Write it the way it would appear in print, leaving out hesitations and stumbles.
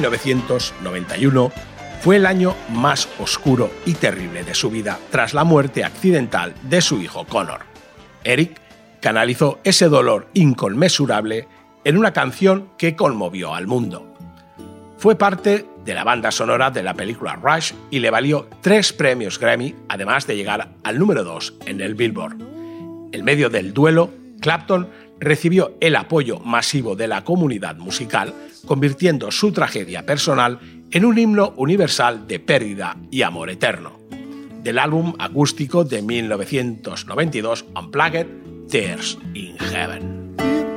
1991 fue el año más oscuro y terrible de su vida tras la muerte accidental de su hijo Connor. Eric canalizó ese dolor inconmensurable en una canción que conmovió al mundo. Fue parte de la banda sonora de la película Rush y le valió 3 premios Grammy, además de llegar al número 2 en el Billboard. En medio del duelo, Clapton recibió el apoyo masivo de la comunidad musical, convirtiendo su tragedia personal en un himno universal de pérdida y amor eterno. Del álbum acústico de 1992 Unplugged, Tears in Heaven.